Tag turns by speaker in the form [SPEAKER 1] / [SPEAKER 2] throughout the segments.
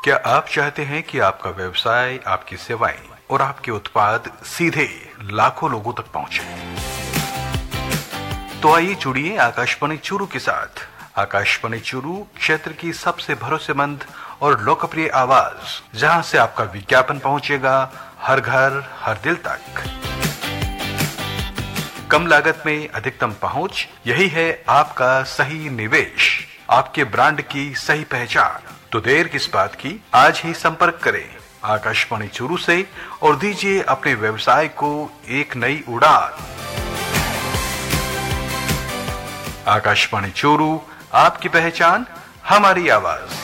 [SPEAKER 1] क्या आप चाहते हैं कि आपका व्यवसाय, आपकी सेवाएं और आपके उत्पाद सीधे लाखों लोगों तक पहुंचे? तो आइए जुड़िए आकाशवाणी चूरू के साथ। आकाशवाणी चूरू क्षेत्र की सबसे भरोसेमंद और लोकप्रिय आवाज, जहां से आपका विज्ञापन पहुंचेगा हर घर, हर दिल तक। कम लागत में अधिकतम पहुंच, यही है आपका सही निवेश, आपके ब्रांड की सही पहचान। तो देर किस बात की, आज ही संपर्क करें आकाशवाणी चूरू से और दीजिए अपने व्यवसाय को एक नई उड़ान। आकाशवाणी चूरू, आपकी पहचान, हमारी आवाज।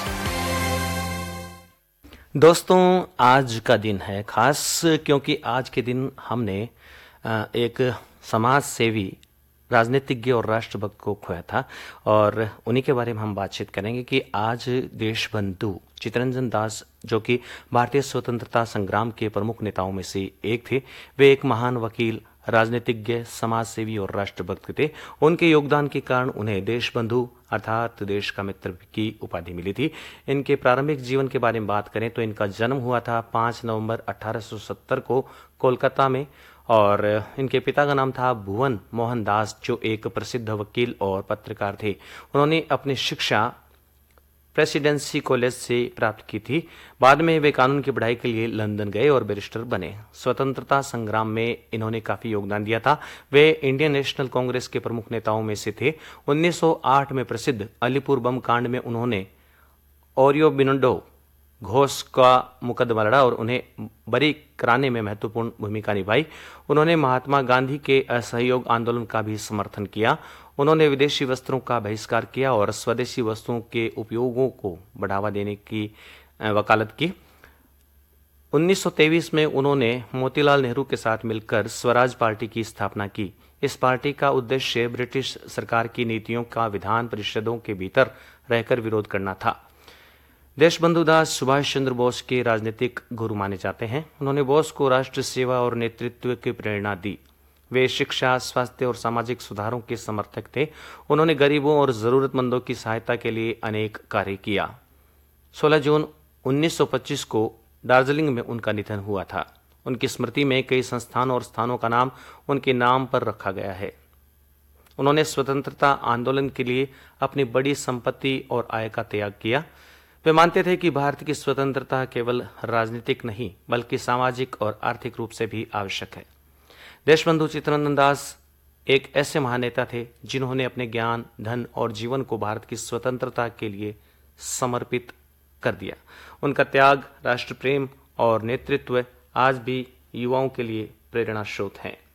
[SPEAKER 2] दोस्तों, आज का दिन है खास, क्योंकि आज के दिन हमने एक समाज सेवी, राजनीतिज्ञ और राष्ट्रभक्त को खोया था और उन्हीं के बारे में हम बातचीत करेंगे कि आज देशबंधु चित्तरंजन दास, जो कि भारतीय स्वतंत्रता संग्राम के प्रमुख नेताओं में से एक थे, वे एक महान वकील, राजनीतिज्ञ, समाज सेवी और राष्ट्रभक्त थे। उनके योगदान के कारण उन्हें देशबंधु अर्थात देश का मित्र की उपाधि मिली थी। इनके प्रारंभिक जीवन के बारे में बात करें तो इनका जन्म हुआ था 5 नवंबर 1870 को कोलकाता में और इनके पिता का नाम था भुवन मोहन दास, जो एक प्रसिद्ध वकील और पत्रकार थे। उन्होंने अपनी शिक्षा प्रेसिडेंसी कॉलेज से प्राप्त की थी। बाद में वे कानून की पढ़ाई के लिए लंदन गए और बैरिस्टर बने। स्वतंत्रता संग्राम में इन्होंने काफी योगदान दिया था। वे इंडियन नेशनल कांग्रेस के प्रमुख नेताओं में से थे। 1908 में प्रसिद्ध अलीपुर बम कांड में उन्होंने ओरियोबिंडो घोष का मुकदमा लड़ा और उन्हें बरी कराने में महत्वपूर्ण भूमिका निभाई। उन्होंने महात्मा गांधी के असहयोग आंदोलन का भी समर्थन किया। उन्होंने विदेशी वस्त्रों का बहिष्कार किया और स्वदेशी वस्तुओं के उपयोगों को बढ़ावा देने की वकालत की। 1923 में उन्होंने मोतीलाल नेहरू के साथ मिलकर स्वराज पार्टी की स्थापना की। इस पार्टी का उद्देश्य ब्रिटिश सरकार की नीतियों का विधान परिषदों के भीतर रहकर विरोध करना था। देशबंधु दास सुभाष चंद्र बोस के राजनीतिक गुरु माने जाते हैं। उन्होंने बोस को राष्ट्र सेवा और नेतृत्व की प्रेरणा दी। वे शिक्षा, स्वास्थ्य और सामाजिक सुधारों के समर्थक थे। उन्होंने गरीबों और जरूरतमंदों की सहायता के लिए अनेक कार्य किया। 16 जून 1925 को दार्जिलिंग में उनका निधन हुआ था। उनकी स्मृति में कई संस्थानों और स्थानों का नाम उनके नाम पर रखा गया है। उन्होंने स्वतंत्रता आंदोलन के लिए अपनी बड़ी संपत्ति और आय का त्याग किया। वे मानते थे कि भारत की स्वतंत्रता केवल राजनीतिक नहीं बल्कि सामाजिक और आर्थिक रूप से भी आवश्यक है। देशबंधु चित्तरंजन दास एक ऐसे महान नेता थे जिन्होंने अपने ज्ञान, धन और जीवन को भारत की स्वतंत्रता के लिए समर्पित कर दिया। उनका त्याग, राष्ट्र प्रेम और नेतृत्व आज भी युवाओं के लिए प्रेरणा स्रोत हैं।